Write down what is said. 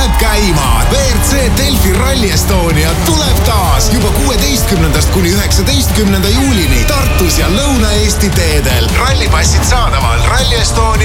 tuleb käima. WRC Delfi Rally Estonia tuleb taas juba 16. kuni 19. juulini Tartus ja Lõuna-Eesti teedel. Rallipassid saadaval rallyestonia.ee.